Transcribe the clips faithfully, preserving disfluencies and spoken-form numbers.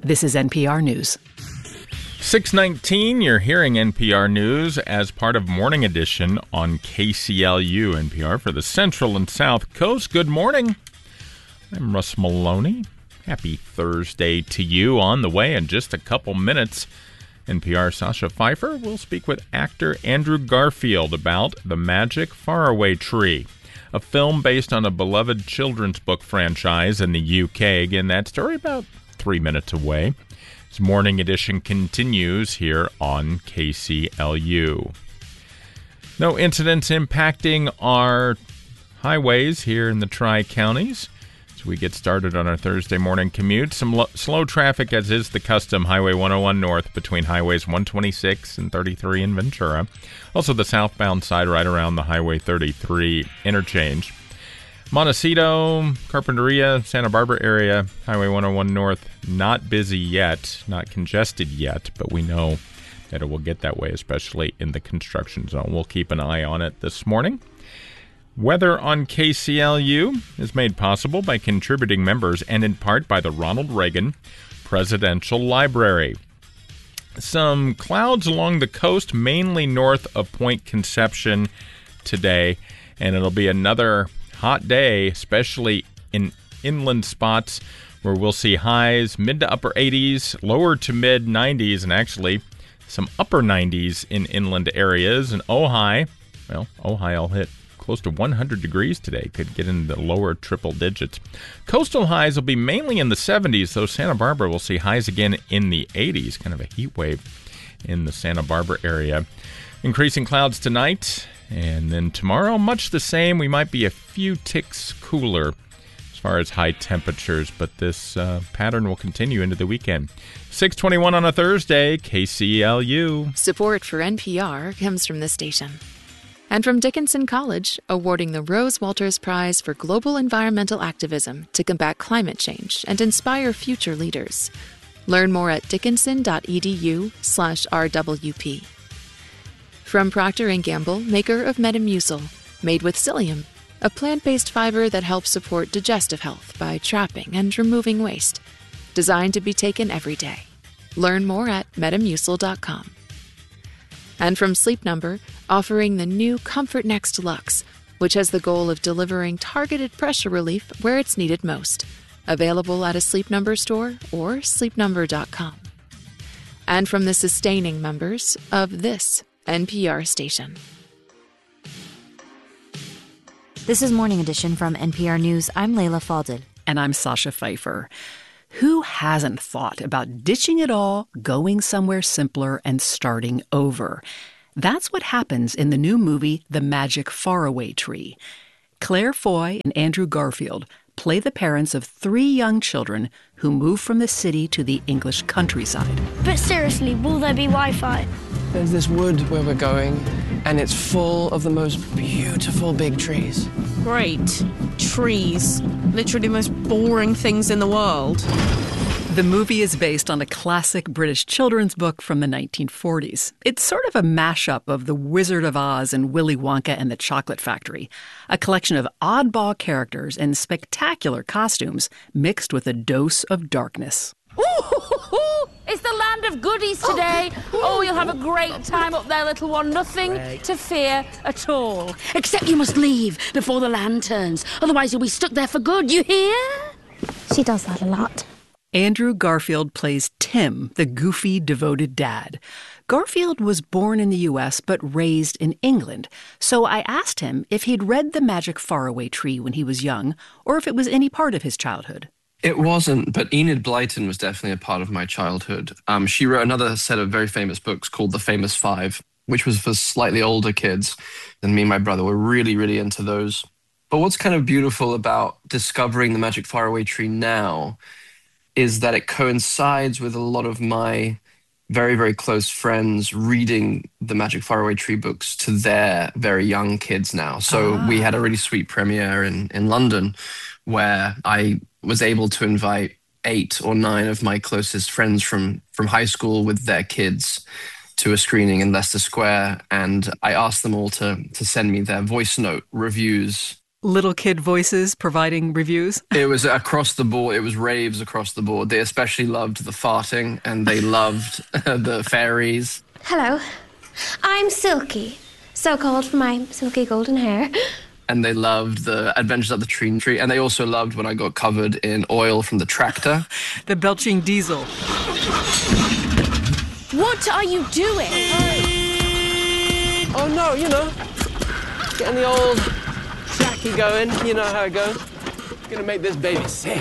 This is N P R News. six nineteen, you're hearing N P R News as part of Morning Edition on K C L U N P R for the Central and South Coast. Good morning. I'm Russ Maloney. Happy Thursday to you. On the way in just a couple minutes, N P R's Sasha Pfeiffer will speak with actor Andrew Garfield about The Magic Faraway Tree, a film based on a beloved children's book franchise in the U K. Again, that story about three minutes away. This Morning Edition continues here on K C L U. No incidents impacting our highways here in the Tri-Counties as we get started on our Thursday morning commute. Some lo- slow traffic, as is the custom, Highway one oh one north between Highways one twenty-six and thirty-three in Ventura. Also the southbound side right around the Highway thirty-three interchange. Montecito, Carpinteria, Santa Barbara area, Highway one oh one north, not busy yet, not congested yet, but we know that it will get that way, especially in the construction zone. We'll keep an eye on it this morning. Weather on K C L U is made possible by contributing members and in part by the Ronald Reagan Presidential Library. Some clouds along the coast, mainly north of Point Conception today, and it'll be another hot day, especially in inland spots where we'll see highs mid to upper eighties, lower to mid nineties, and actually some upper nineties in inland areas. And Ojai, well, Ojai will hit close to one hundred degrees today, could get into the lower triple digits. Coastal highs will be mainly in the seventies, though Santa Barbara will see highs again in the eighties, kind of a heat wave in the Santa Barbara area. Increasing clouds tonight. And then tomorrow, much the same. We might be a few ticks cooler as far as high temperatures, but this uh, pattern will continue into the weekend. six twenty-one on a Thursday, K C L U. Support for N P R comes from this station. And from Dickinson College, awarding the Rose Walters Prize for Global Environmental Activism to combat climate change and inspire future leaders. Learn more at dickinson.edu slash RWP. From Procter and Gamble, maker of Metamucil, made with psyllium, a plant-based fiber that helps support digestive health by trapping and removing waste. Designed to be taken every day. Learn more at metamucil dot com. And from Sleep Number, offering the new Comfort Next Luxe, which has the goal of delivering targeted pressure relief where it's needed most. Available at a Sleep Number store or sleep number dot com. And from the sustaining members of this N P R station. This is Morning Edition from N P R News. I'm Layla Falded. And I'm Sasha Pfeiffer. Who hasn't thought about ditching it all, going somewhere simpler, and starting over? That's what happens in the new movie The Magic Faraway Tree. Claire Foy and Andrew Garfield play the parents of three young children who move from the city to the English countryside. But seriously, will there be Wi-Fi? There's this wood where we're going, and it's full of the most beautiful big trees. Great. Trees. Literally the most boring things in the world. The movie is based on a classic British children's book from the nineteen forties. It's sort of a mashup of The Wizard of Oz and Willy Wonka and the Chocolate Factory, a collection of oddball characters and spectacular costumes mixed with a dose of darkness. Ooh, it's the land of goodies today. Oh, you'll have a great time up there, little one. Nothing right. to fear at all. Except you must leave before the land turns. Otherwise you'll be stuck there for good, you hear? She does that a lot. Andrew Garfield plays Tim, the goofy, devoted dad. Garfield was born in the U S but raised in England, so I asked him if he'd read The Magic Faraway Tree when he was young, or if it was any part of his childhood. It wasn't, but Enid Blyton was definitely a part of my childhood. Um, she wrote another set of very famous books called The Famous Five, which was for slightly older kids, and me and my brother were really, really into those. But what's kind of beautiful about discovering The Magic Faraway Tree now is that it coincides with a lot of my very, very close friends reading the Magic Faraway Tree books to their very young kids now. So ah. we had a really sweet premiere in, in London where I was able to invite eight or nine of my closest friends from, from high school with their kids to a screening in Leicester Square. And I asked them all to, to send me their voice note reviews Little kid voices providing reviews? It was across the board. It was raves across the board. They especially loved the farting, and they loved the fairies. Hello, I'm Silky, so called for my silky golden hair. And they loved the Adventures of the Tree Tree, and they also loved when I got covered in oil from the tractor. The belching diesel. What are you doing? Oh no, you know, getting the old Jackie going. You know how it goes. Gonna make this baby sing.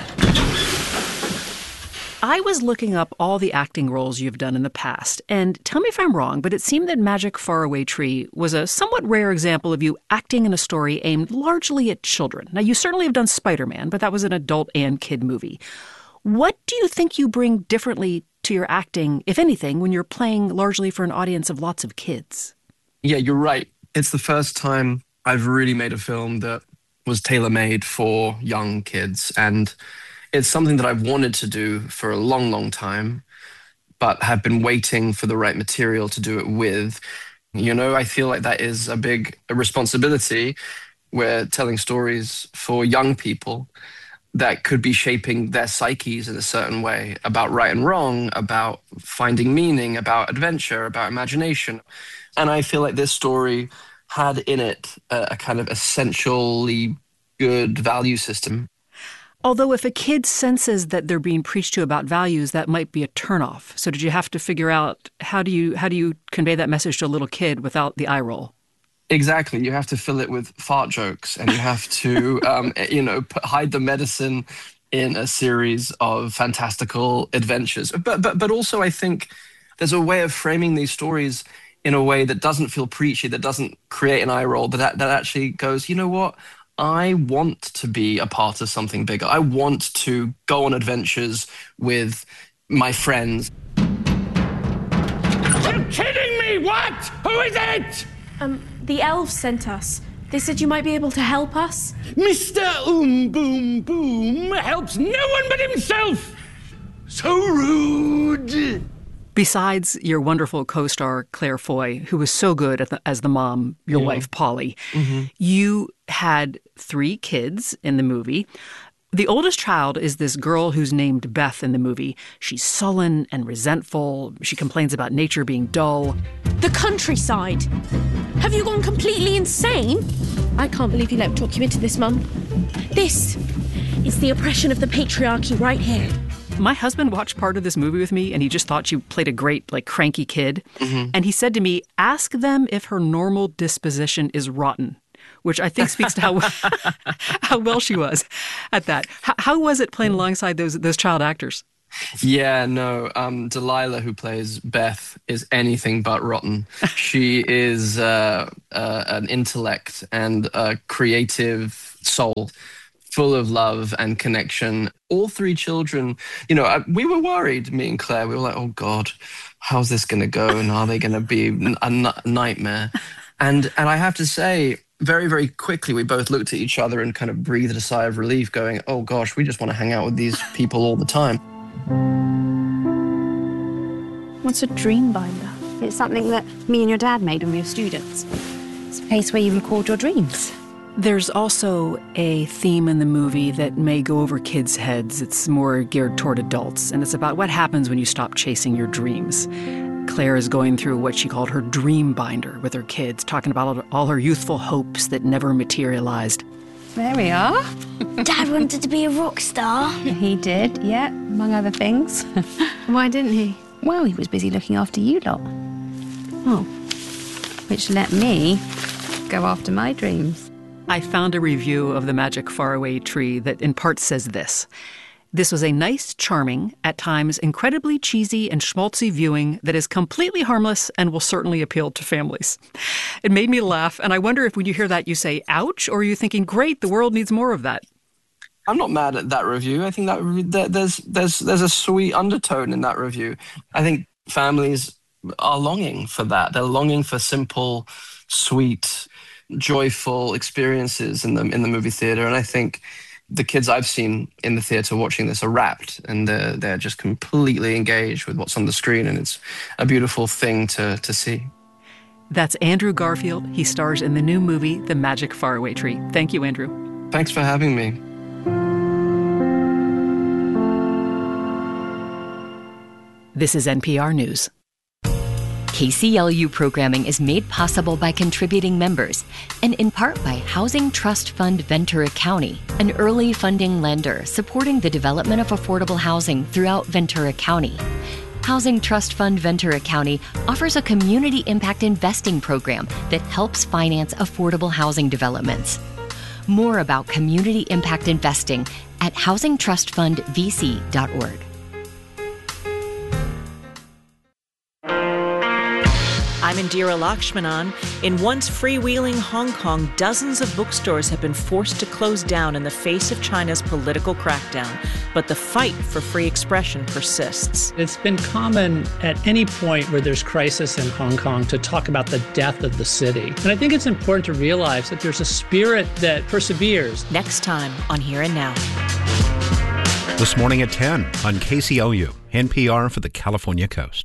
I was looking up all the acting roles you've done in the past, and tell me if I'm wrong, but it seemed that Magic Faraway Tree was a somewhat rare example of you acting in a story aimed largely at children. Now, you certainly have done Spider-Man, but that was an adult and kid movie. What do you think you bring differently to your acting, if anything, when you're playing largely for an audience of lots of kids? Yeah, you're right. It's the first time I've really made a film that was tailor-made for young kids, and it's something that I've wanted to do for a long, long time, but have been waiting for the right material to do it with. You know, I feel like that is a big responsibility. We're telling stories for young people that could be shaping their psyches in a certain way about right and wrong, about finding meaning, about adventure, about imagination. And I feel like this story had in it a, a kind of essentially good value system. Although if a kid senses that they're being preached to about values, that might be a turnoff. So did you have to figure out how do you how do you convey that message to a little kid without the eye roll? Exactly. You have to fill it with fart jokes, and you have to, um, you know, put, hide the medicine in a series of fantastical adventures. But but but also, I think there's a way of framing these stories in a way that doesn't feel preachy, that doesn't create an eye roll, that that actually goes, you know what? I want to be a part of something bigger. I want to go on adventures with my friends. You're kidding me! What? Who is it? Um, the elves sent us. They said you might be able to help us. Mister Um Boom Boom helps no one but himself. So rude. Besides your wonderful co-star, Claire Foy, who was so good at the, as the mom, your yeah. wife, Polly, mm-hmm. you had three kids in the movie. The oldest child is this girl who's named Beth in the movie. She's sullen and resentful. She complains about nature being dull. The countryside. Have you gone completely insane? I can't believe you let me talk you into this, Mum. This is the oppression of the patriarchy right here. My husband watched part of this movie with me, and he just thought she played a great, like, cranky kid. Mm-hmm. And he said to me, ask them if her normal disposition is rotten, which I think speaks to how how well she was at that. How, how was it playing alongside those those child actors? Yeah, no, um, Delilah, who plays Beth, is anything but rotten. She is uh, uh, an intellect and a creative soul, full of love and connection. All three children, you know, we were worried, me and Claire. We were like, oh, God, how's this going to go? And are they going to be a n- nightmare? And and I have to say, very, very quickly, we both looked at each other and kind of breathed a sigh of relief, going, oh, gosh, we just want to hang out with these people all the time. What's a dream binder? It's something that me and your dad made when we were students. It's a place where you record your dreams. There's also a theme in the movie that may go over kids' heads. It's more geared toward adults, and it's about what happens when you stop chasing your dreams. Claire is going through what she called her dream binder with her kids, talking about all her youthful hopes that never materialized. There we are. Dad wanted to be a rock star. He did, yeah, among other things. Why didn't he? Well, he was busy looking after you lot. Oh. Which let me go after my dreams. I found a review of The Magic Faraway Tree that in part says this. This was a nice, charming, at times incredibly cheesy and schmaltzy viewing that is completely harmless and will certainly appeal to families. It made me laugh, and I wonder if when you hear that you say, ouch, or are you thinking, great, the world needs more of that? I'm not mad at that review. I think that, that there's there's there's a sweet undertone in that review. I think families are longing for that. They're longing for simple, sweet, joyful experiences in the in the movie theater, and I think the kids I've seen in the theater watching this are rapt, and they're, they're just completely engaged with what's on the screen, and it's a beautiful thing to to see. That's Andrew Garfield. He stars in the new movie, The Magic Faraway Tree. Thank you, Andrew. Thanks for having me. This is N P R News. K C L U programming is made possible by contributing members and in part by Housing Trust Fund Ventura County, an early funding lender supporting the development of affordable housing throughout Ventura County. Housing Trust Fund Ventura County offers a community impact investing program that helps finance affordable housing developments. More about community impact investing at housing trust fund v c dot org. I'm Indira Lakshmanan. In once freewheeling Hong Kong, dozens of bookstores have been forced to close down in the face of China's political crackdown. But the fight for free expression persists. It's been common at any point where there's crisis in Hong Kong to talk about the death of the city. And I think it's important to realize that there's a spirit that perseveres. Next time on Here and Now. This morning at ten on K C L U, N P R for the California Coast.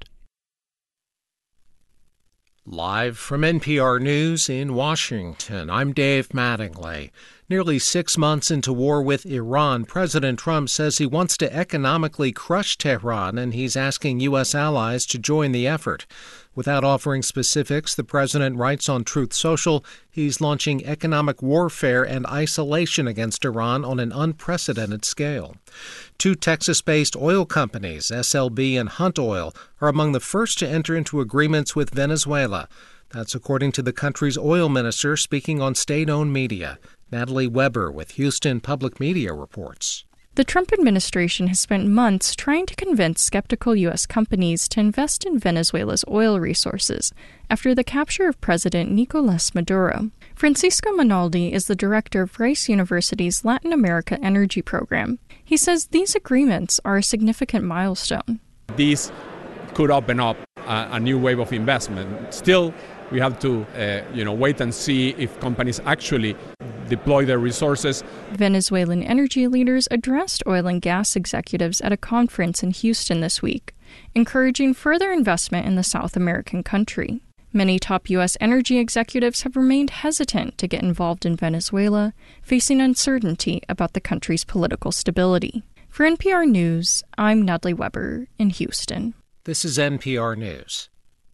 Live from N P R News in Washington, I'm Dave Mattingly. Nearly six months into war with Iran, President Trump says he wants to economically crush Tehran, and he's asking U S allies to join the effort. Without offering specifics, the president writes on Truth Social he's launching economic warfare and isolation against Iran on an unprecedented scale. Two Texas-based oil companies, S L B and Hunt Oil, are among the first to enter into agreements with Venezuela. That's according to the country's oil minister speaking on state-owned media. Natalie Weber with Houston Public Media reports. The Trump administration has spent months trying to convince skeptical U S companies to invest in Venezuela's oil resources after the capture of President Nicolas Maduro. Francisco Monaldi is the director of Rice University's Latin America Energy Program. He says these agreements are a significant milestone. These could open up a, a new wave of investment. Still, we have to uh, you know, wait and see if companies actually deploy their resources. Venezuelan energy leaders addressed oil and gas executives at a conference in Houston this week, encouraging further investment in the South American country. Many top U S energy executives have remained hesitant to get involved in Venezuela, facing uncertainty about the country's political stability. For N P R News, I'm Natalie Weber in Houston. This is N P R News.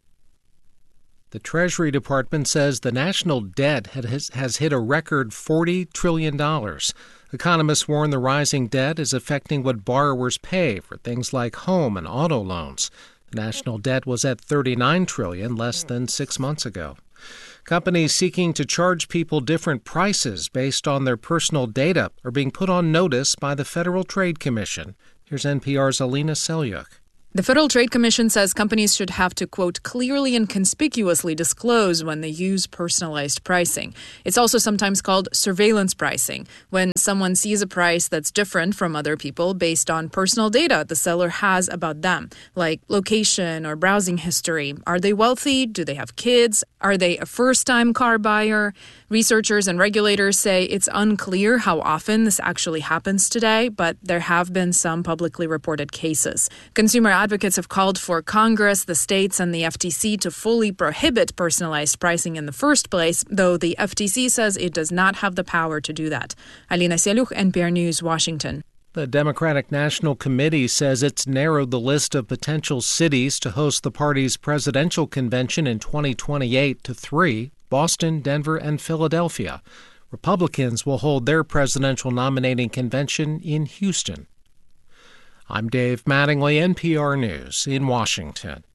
The Treasury Department says the national debt has hit a record forty trillion dollars. Economists warn the rising debt is affecting what borrowers pay for things like home and auto loans. The national debt was at thirty-nine trillion dollars less than six months ago. Companies seeking to charge people different prices based on their personal data are being put on notice by the Federal Trade Commission. Here's N P R's Alina Selyuk. The Federal Trade Commission says companies should have to, quote, clearly and conspicuously disclose when they use personalized pricing. It's also sometimes called surveillance pricing, when someone sees a price that's different from other people based on personal data the seller has about them, like location or browsing history. Are they wealthy? Do they have kids? Are they a first-time car buyer? Researchers and regulators say it's unclear how often this actually happens today, but there have been some publicly reported cases. Consumer advocates have called for Congress, the states, and the F T C to fully prohibit personalized pricing in the first place, though the F T C says it does not have the power to do that. Alina Selyuk, N P R News, Washington. The Democratic National Committee says it's narrowed the list of potential cities to host the party's presidential convention in twenty twenty-eight to three: Boston, Denver, and Philadelphia. Republicans will hold their presidential nominating convention in Houston. I'm Dave Mattingly, N P R News in Washington.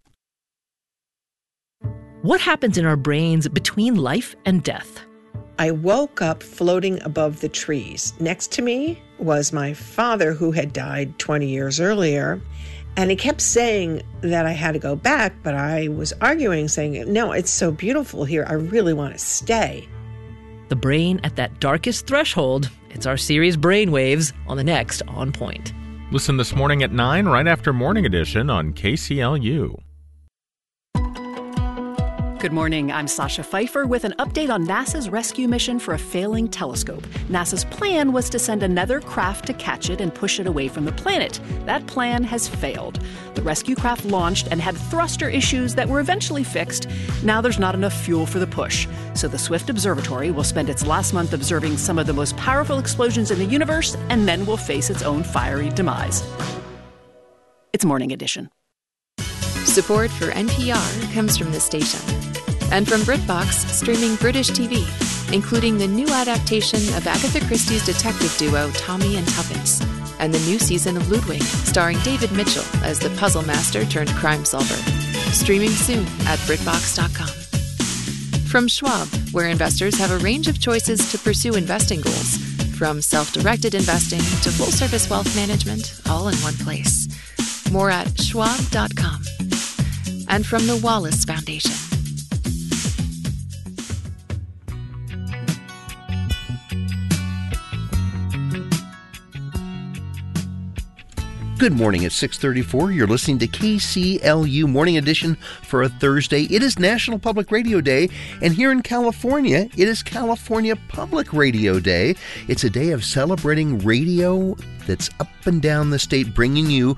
What happens in our brains between life and death? I woke up floating above the trees. Next to me was my father, who had died twenty years earlier, and he kept saying that I had to go back, but I was arguing, saying, no, it's so beautiful here. I really want to stay. The brain at that darkest threshold. It's our series Brainwaves on the next On Point. Listen this morning at nine, right after Morning Edition on K C L U. Good morning. I'm Sasha Pfeiffer with an update on NASA's rescue mission for a failing telescope. NASA's plan was to send another craft to catch it and push it away from the planet. That plan has failed. The rescue craft launched and had thruster issues that were eventually fixed. Now there's not enough fuel for the push. So the Swift Observatory will spend its last month observing some of the most powerful explosions in the universe and then will face its own fiery demise. It's Morning Edition. Support for N P R comes from this station. And from BritBox, streaming British T V, including the new adaptation of Agatha Christie's detective duo Tommy and Tuppence, and the new season of Ludwig, starring David Mitchell as the puzzle master turned crime solver. Streaming soon at Britbox dot com. From Schwab, where investors have a range of choices to pursue investing goals, from self-directed investing to full-service wealth management, all in one place. More at Schwab dot com. And from the Wallace Foundation. Good morning at six thirty-four. You're listening to K C L U Morning Edition for a Thursday. It is National Public Radio Day, and here in California, it is California Public Radio Day. It's a day of celebrating radio that's up and down the state, bringing you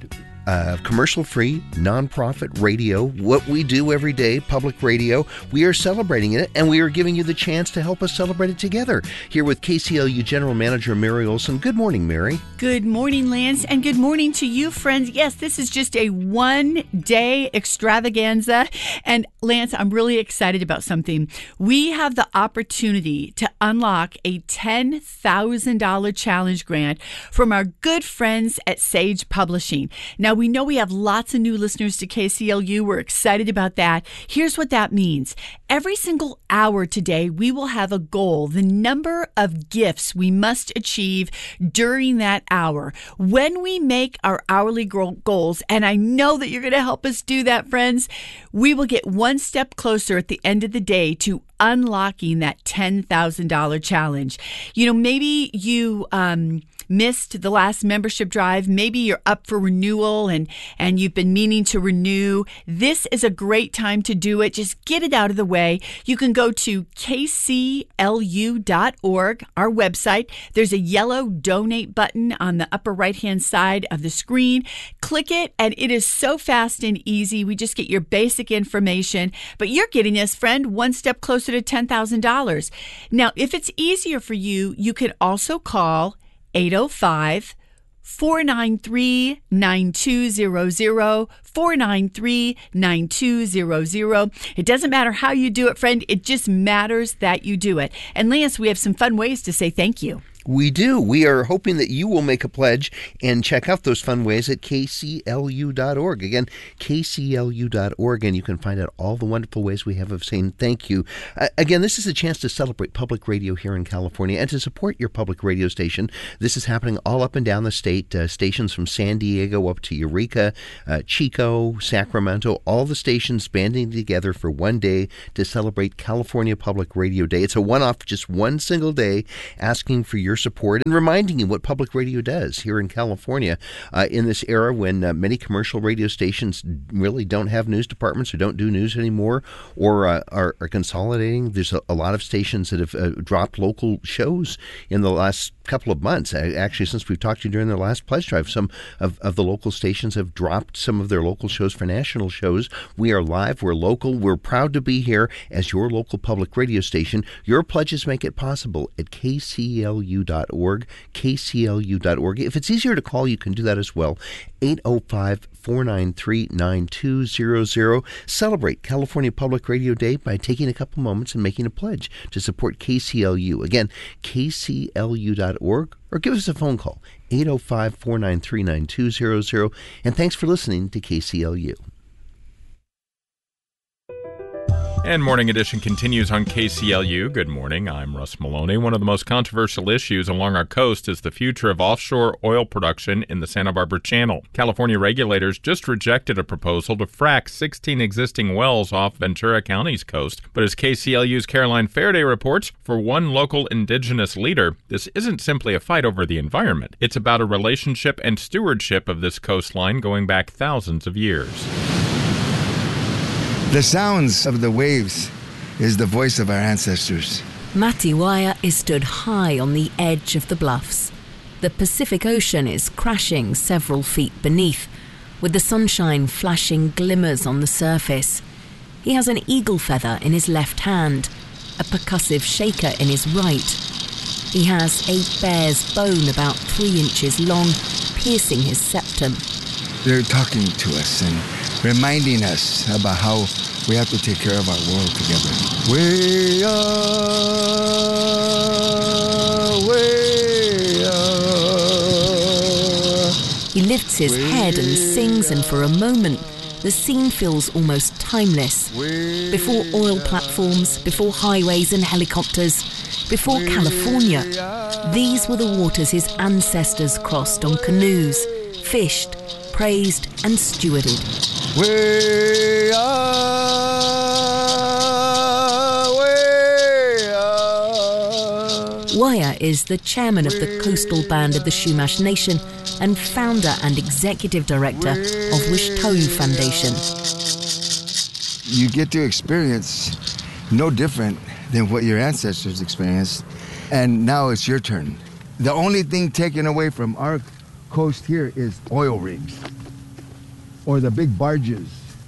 Uh, commercial-free, nonprofit radio, what we do every day, public radio. We are celebrating it, and we are giving you the chance to help us celebrate it together. Here with K C L U General Manager Mary Olson. Good morning, Mary. Good morning, Lance, and good morning to you, friends. Yes, this is just a one-day extravaganza, and Lance, I'm really excited about something. We have the opportunity to unlock a ten thousand dollars challenge grant from our good friends at Sage Publishing. Now, we know we have lots of new listeners to K C L U. We're excited about that. Here's what that means. Every single hour today, we will have a goal, the number of gifts we must achieve during that hour. When we make our hourly goals, and I know that you're going to help us do that, friends, we will get one step closer at the end of the day to unlocking that ten thousand dollars challenge. You know, maybe you um, missed the last membership drive. Maybe you're up for renewal and, and you've been meaning to renew. This is a great time to do it. Just get it out of the way. You can go to K C L U dot org, our website. There's a yellow donate button on the upper right-hand side of the screen. Click it, and it is so fast and easy. We just get your basic information. But you're getting us, friend, one step closer to ten thousand dollars. Now, if it's easier for you, you can also call eight oh five, four nine three, nine two zero zero, four nine three, nine two zero zero. It doesn't matter how you do it, friend. It just matters that you do it. And Lance, we have some fun ways to say thank you. We do. We are hoping that you will make a pledge and check out those fun ways at K C L U dot org. Again, K C L U dot org, and you can find out all the wonderful ways we have of saying thank you. Uh, again, this is a chance to celebrate public radio here in California and to support your public radio station. This is happening all up and down the state. Uh, stations from San Diego up to Eureka, uh, Chico, Sacramento, all the stations banding together for one day to celebrate California Public Radio Day. It's a one-off, just one single day, asking for your support and reminding you what public radio does here in California uh, in this era when uh, many commercial radio stations really don't have news departments or don't do news anymore or uh, are, are consolidating. There's a, a lot of stations that have uh, dropped local shows in the last couple of months. Actually, since we've talked to you during the last pledge drive, some of, of the local stations have dropped some of their local shows for national shows. We are live. We're local. We're proud to be here as your local public radio station. Your pledges make it possible at K C L U dot org, K C L U dot org. If it's easier to call, you can do that as well. eight oh five, four nine three, nine two zero zero. Celebrate California Public Radio Day by taking a couple moments and making a pledge to support K C L U. Again, K C L U dot org, or give us a phone call, eight oh five, four nine three, nine two zero zero. And thanks for listening to K C L U. And Morning Edition continues on K C L U. Good morning, I'm Russ Maloney. One of the most controversial issues along our coast is the future of offshore oil production in the Santa Barbara Channel. California regulators just rejected a proposal to frack sixteen existing wells off Ventura County's coast. But as K C L U's Caroline Faraday reports, for one local indigenous leader, this isn't simply a fight over the environment. It's about a relationship and stewardship of this coastline going back thousands of years. The sounds of the waves is the voice of our ancestors. Mati Waya is stood high on the edge of the bluffs. The Pacific Ocean is crashing several feet beneath, with the sunshine flashing glimmers on the surface. He has an eagle feather in his left hand, a percussive shaker in his right. He has a bear's bone about three inches long, piercing his septum. They're talking to us and reminding us about how we have to take care of our world together. Way up, way up. He lifts his head and sings, and for a moment, the scene feels almost timeless. Before oil platforms, before highways and helicopters, before California, these were the waters his ancestors crossed on canoes, fished, praised and stewarded. Way up, way up. Waya is the chairman of the coastal band of the Chumash Nation and founder and executive director of Wishtoyu Foundation. You get to experience no different than what your ancestors experienced, and now it's your turn. The only thing taken away from our coast here is oil rigs or the big barges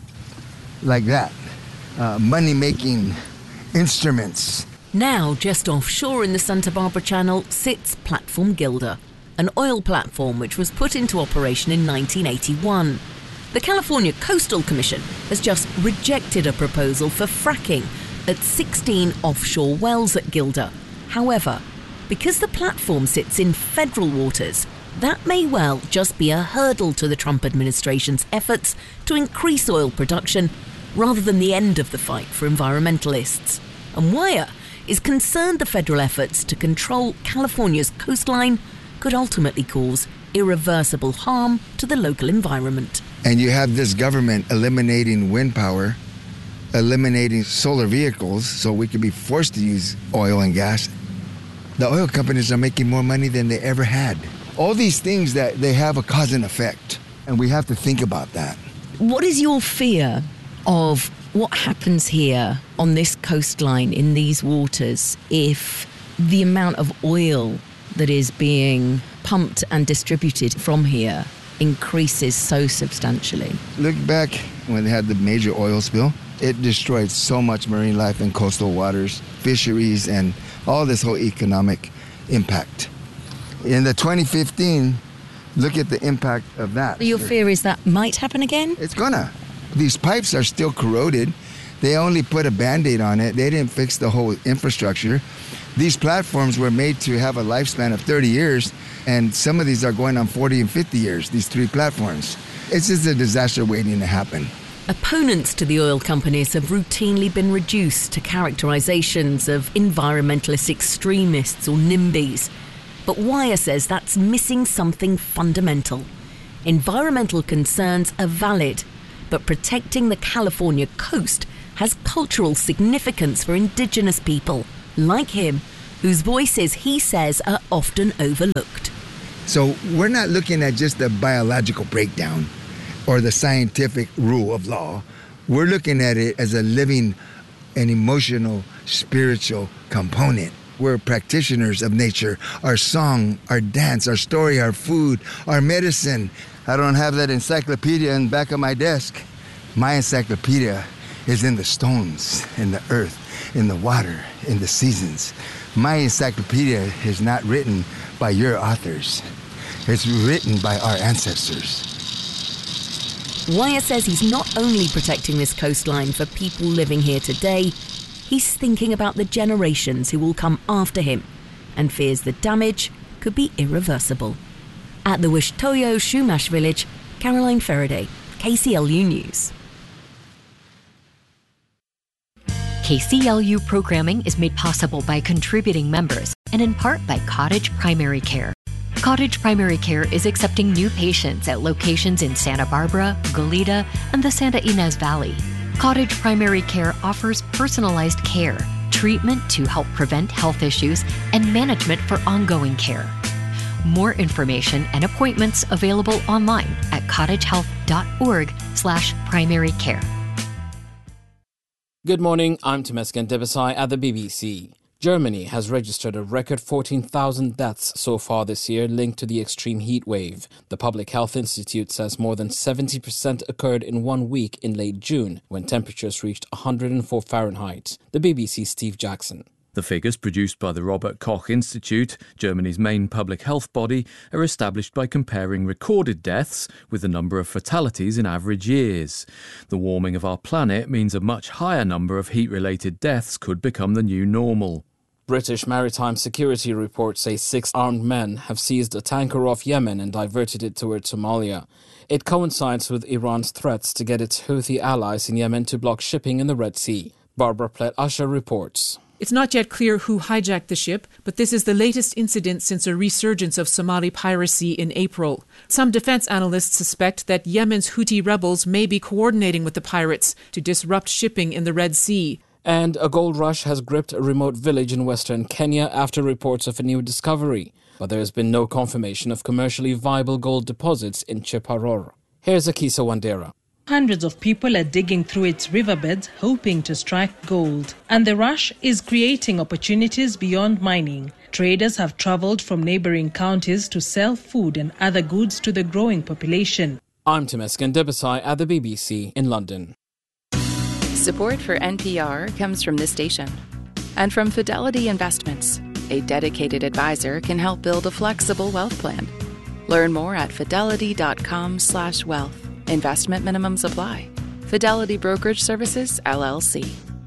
like that, uh, money-making instruments. Now, just offshore in the Santa Barbara Channel, sits Platform Gilder, an oil platform which was put into operation in nineteen eighty-one. The California Coastal Commission has just rejected a proposal for fracking at sixteen offshore wells at Gilder. However, because the platform sits in federal waters, that may well just be a hurdle to the Trump administration's efforts to increase oil production rather than the end of the fight for environmentalists. And Waya is concerned the federal efforts to control California's coastline could ultimately cause irreversible harm to the local environment. And you have this government eliminating wind power, eliminating solar vehicles, so we could be forced to use oil and gas. The oil companies are making more money than they ever had. All these things that they have a cause and effect, and we have to think about that. What is your fear of what happens here on this coastline in these waters if the amount of oil that is being pumped and distributed from here increases so substantially? Look back when they had the major oil spill. It destroyed so much marine life in coastal waters, fisheries, and all this whole economic impact. In the twenty fifteen, look at the impact of that. Your fear is that might happen again? It's gonna. These pipes are still corroded. They only put a Band-Aid on it. They didn't fix the whole infrastructure. These platforms were made to have a lifespan of thirty years, and some of these are going on forty and fifty years, these three platforms. It's just a disaster waiting to happen. Opponents to the oil companies have routinely been reduced to characterizations of environmentalist extremists or NIMBYs. But Waya says that's missing something fundamental. Environmental concerns are valid, but protecting the California coast has cultural significance for indigenous people, like him, whose voices, he says, are often overlooked. So we're not looking at just the biological breakdown or the scientific rule of law. We're looking at it as a living and emotional, spiritual component. We're practitioners of nature, our song, our dance, our story, our food, our medicine. I don't have that encyclopedia in the back of my desk. My encyclopedia is in the stones, in the earth, in the water, in the seasons. My encyclopedia is not written by your authors. It's written by our ancestors. Waya says he's not only protecting this coastline for people living here today, he's thinking about the generations who will come after him and fears the damage could be irreversible. At the Wishtoyu Chumash village, Caroline Faraday, K C L U News. K C L U programming is made possible by contributing members and in part by Cottage Primary Care. Cottage Primary Care is accepting new patients at locations in Santa Barbara, Goleta, and the Santa Ynez Valley. Cottage Primary Care offers personalized care, treatment to help prevent health issues, and management for ongoing care. More information and appointments available online at cottagehealth dot org slash primary care. Good morning, I'm Temesgen Debesai at the B B C. Germany has registered a record fourteen thousand deaths so far this year linked to the extreme heat wave. The Public Health Institute says more than seventy percent occurred in one week in late June, when temperatures reached one hundred four Fahrenheit. The B B C's Steve Jackson. The figures produced by the Robert Koch Institute, Germany's main public health body, are established by comparing recorded deaths with the number of fatalities in average years. The warming of our planet means a much higher number of heat-related deaths could become the new normal. British maritime security reports say six armed men have seized a tanker off Yemen and diverted it towards Somalia. It coincides with Iran's threats to get its Houthi allies in Yemen to block shipping in the Red Sea. Barbara Plett-Usher reports. It's not yet clear who hijacked the ship, but this is the latest incident since a resurgence of Somali piracy in April. Some defense analysts suspect that Yemen's Houthi rebels may be coordinating with the pirates to disrupt shipping in the Red Sea. And a gold rush has gripped a remote village in western Kenya after reports of a new discovery. But there has been no confirmation of commercially viable gold deposits in Cheparor. Here's Akisa Wandera. Hundreds of people are digging through its riverbeds hoping to strike gold. And the rush is creating opportunities beyond mining. Traders have travelled from neighbouring counties to sell food and other goods to the growing population. I'm Temesgen Debesai at the B B C in London. Support for N P R comes from this station and from Fidelity Investments. A dedicated advisor can help build a flexible wealth plan. Learn more at fidelity.com slash wealth. Investment minimums apply. Fidelity Brokerage Services, L L C.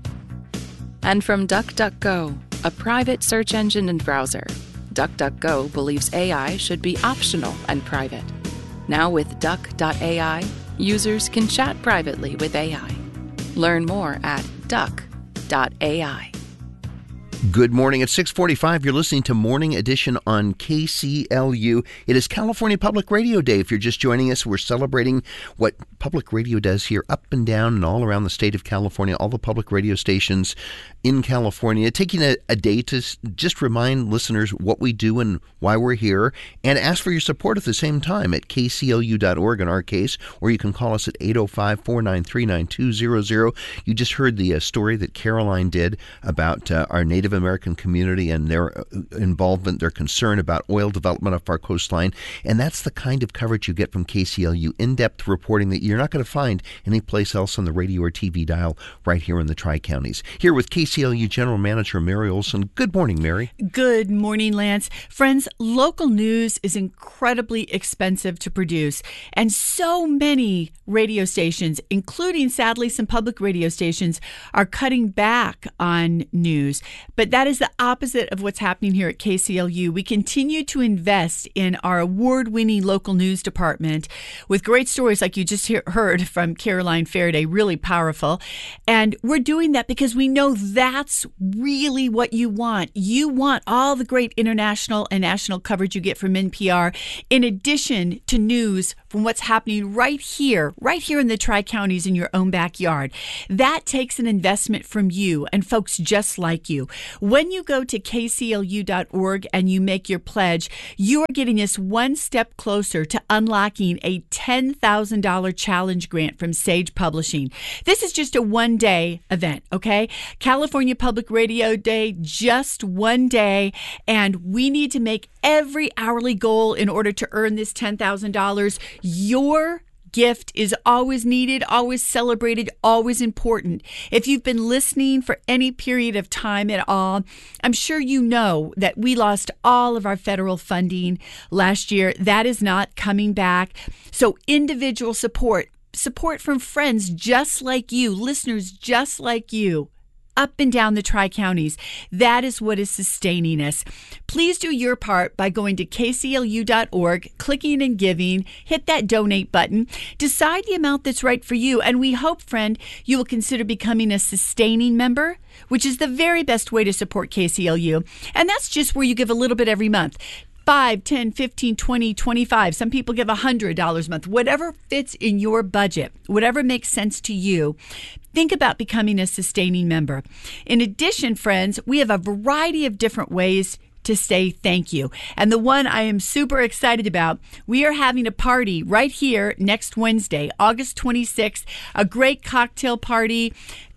And from DuckDuckGo, a private search engine and browser. DuckDuckGo believes A I should be optional and private. Now with Duck dot A I, users can chat privately with A I. Learn more at Duck dot A I. Good morning. At six forty-five, you're listening to Morning Edition on K C L U. It is California Public Radio Day. If you're just joining us, we're celebrating what public radio does here up and down and all around the state of California, all the public radio stations in California, taking a, a day to just remind listeners what we do and why we're here, and ask for your support at the same time at K C L U dot org in our case, or you can call us at eight oh five, four nine three, nine two zero zero. You just heard the uh, story that Caroline did about uh, our Native American community and their involvement, their concern about oil development off our coastline. And that's the kind of coverage you get from K C L U, in-depth reporting that you're not going to find anyplace else on the radio or T V dial right here in the Tri-Counties. Here with K C L U General Manager Mary Olson. Good morning, Mary. Good morning, Lance. Friends, local news is incredibly expensive to produce, and so many radio stations, including sadly some public radio stations, are cutting back on news. But that is the opposite of what's happening here at K C L U. We continue to invest in our award-winning local news department with great stories like you just hear, heard from Caroline Faraday, really powerful. And we're doing that because we know that's really what you want. You want all the great international and national coverage you get from N P R, in addition to news from what's happening right here, right here in the Tri-Counties in your own backyard. That takes an investment from you and folks just like you. When you go to K C L U dot org and you make your pledge, you are getting us one step closer to unlocking a ten thousand dollars challenge grant from Sage Publishing. This is just a one-day event, okay? California Public Radio Day, just one day, and we need to make every hourly goal in order to earn this ten thousand dollars. Your gift is always needed, always celebrated, always important. If you've been listening for any period of time at all, I'm sure you know that we lost all of our federal funding last year. That is not coming back. So individual support, support from friends just like you, listeners just like you, up and down the Tri-Counties. That is what is sustaining us. Please do your part by going to K C L U dot org, clicking and giving, hit that donate button, decide the amount that's right for you, and we hope, friend, you will consider becoming a sustaining member, which is the very best way to support K C L U. And that's just where you give a little bit every month. five, ten, fifteen, twenty, twenty-five. Some people give one hundred dollars a month. Whatever fits in your budget, whatever makes sense to you, think about becoming a sustaining member. In addition, friends, we have a variety of different ways to say thank you. And the one I am super excited about, we are having a party right here next Wednesday, August twenty-sixth, a great cocktail party.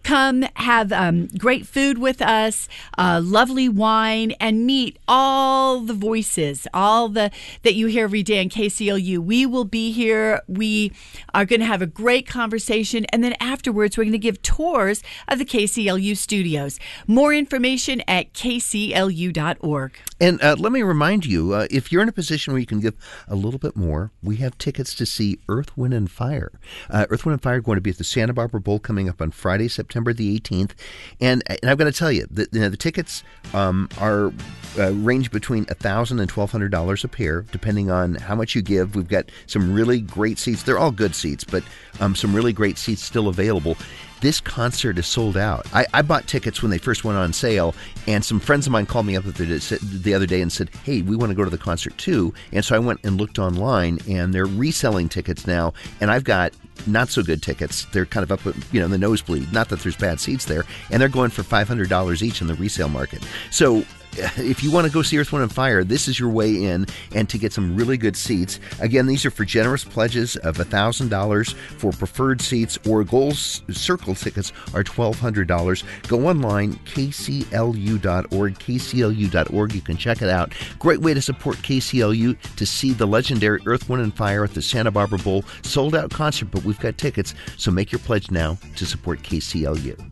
Come have um, great food with us, uh, lovely wine, and meet all the voices, all the that you hear every day on K C L U. We will be here. We are going to have a great conversation, and then afterwards, we're going to give tours of the K C L U studios. More information at K C L U dot org. And uh, let me remind you, uh, if you're in a position where you can give a little bit more, we have tickets to see Earth, Wind, and Fire. Uh, Earth, Wind, and Fire are going to be at the Santa Barbara Bowl coming up on Friday, September the eighteenth. And, and I've got to tell you, the, you know, the tickets um, are uh, range between one thousand dollars and twelve hundred dollars a pair, depending on how much you give. We've got some really great seats. They're all good seats, but um, some really great seats still available. This concert is sold out. I, I bought tickets when they first went on sale, and some friends of mine called me up the other day and said, hey, we want to go to the concert too. And so I went and looked online, and they're reselling tickets now, and I've got not so good tickets. They're kind of up, you know, in the nosebleed. Not that there's bad seats there, and they're going for five hundred dollars each in the resale market. So if you want to go see Earth, Wind, and Fire, this is your way in and to get some really good seats. Again, these are for generous pledges of one thousand dollars for preferred seats, or Gold Circle tickets are twelve hundred dollars. Go online, K C L U dot org, K C L U dot org. You can check it out. Great way to support K C L U, to see the legendary Earth, Wind, and Fire at the Santa Barbara Bowl. Sold out concert, but we've got tickets, so make your pledge now to support K C L U.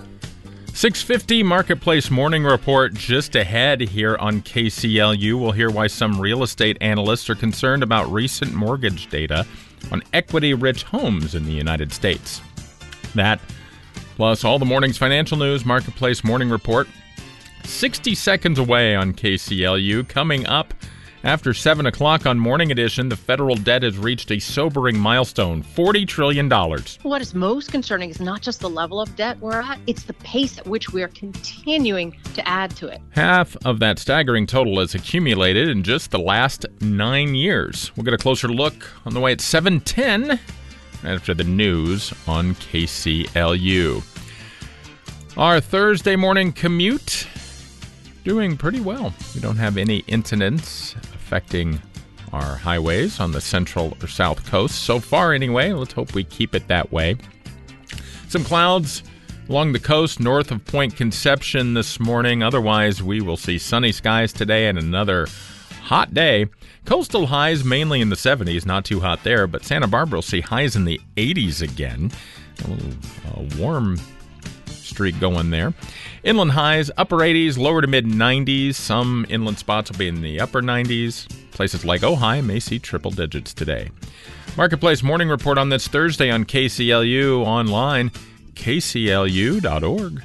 six fifty Marketplace Morning Report just ahead here on K C L U. We'll hear why some real estate analysts are concerned about recent mortgage data on equity-rich homes in the United States. That, plus all the morning's financial news, Marketplace Morning Report, sixty seconds away on K C L U. Coming up after seven o'clock on Morning Edition, the federal debt has reached a sobering milestone, forty trillion dollars. What is most concerning is not just the level of debt we're at, it's the pace at which we are continuing to add to it. Half of that staggering total is accumulated in just the last nine years. We'll get a closer look on the way at seven ten after the news on K C L U. Our Thursday morning commute, doing pretty well. We don't have any incidents affecting our highways on the central or south coast. So far, anyway, let's hope we keep it that way. Some clouds along the coast north of Point Conception this morning. Otherwise, we will see sunny skies today and another hot day. Coastal highs mainly in the seventies, not too hot there, but Santa Barbara will see highs in the eighties again. A little uh, warm streak going there. Inland highs, upper eighties, lower to mid nineties. Some inland spots will be in the upper nineties. Places like Ojai may see triple digits today. Marketplace Morning Report on this Thursday on K C L U, online, K C L U dot org.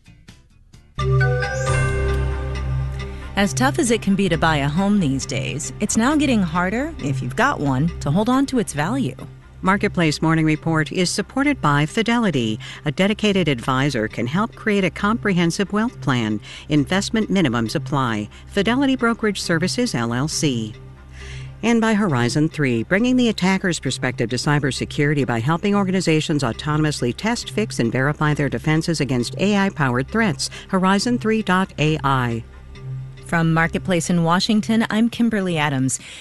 As tough as it can be to buy a home these days, it's now getting harder, if you've got one, to hold on to its value. Marketplace Morning Report is supported by Fidelity. A dedicated advisor can help create a comprehensive wealth plan. Investment minimums apply. Fidelity Brokerage Services, L L C. And by Horizon three, bringing the attacker's perspective to cybersecurity by helping organizations autonomously test, fix, and verify their defenses against A I-powered threats. Horizon three dot A I. From Marketplace in Washington, I'm Kimberly Adams.